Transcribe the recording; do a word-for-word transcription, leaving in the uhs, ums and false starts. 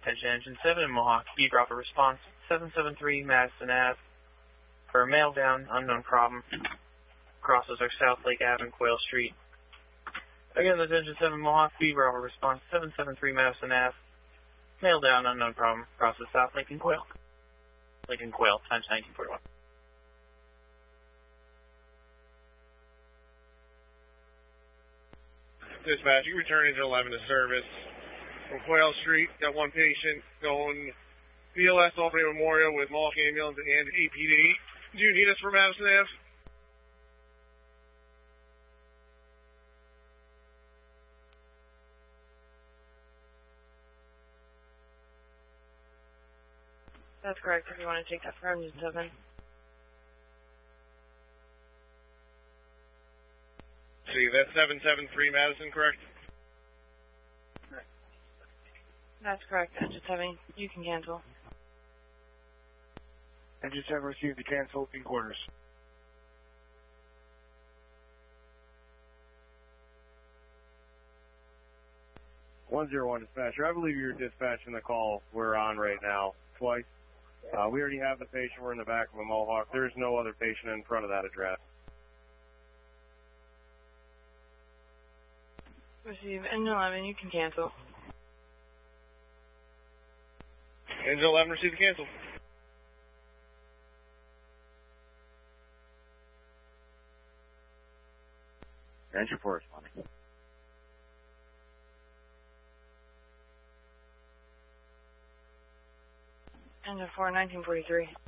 Attention Engine seven in Mohawk, speed dropper response seven seven three Madison Ave. For a mail down, unknown problem. Crosses are South Lake Avenue, Quail Street. Again, Attention seven Mohawk, speed dropper response seven seven three Madison Ave. Mail down, unknown problem. Crosses South Lake and Quail. Lake and Quail, times nineteen forty-one. Dispatch, you return engine eleven to service from Quail Street. Got one patient going B L S Albany Memorial with Mohawk Ambulance and A P D. Do you need us for Madison Ave? That's correct, if you want to take that for engine seven. See, that's seven seven three Madison, correct? That's correct, engine seven. You can cancel. Engine seven received the cancel in quarters. one zero one dispatcher, I believe you're dispatching the call we're on right now, twice. Uh, we already have the patient, we're in the back of a Mohawk. There's no other patient in front of that address. Receive engine eleven, you can cancel. Engine eleven received the cancel. Engine four responding. Engine four, nineteen forty-three.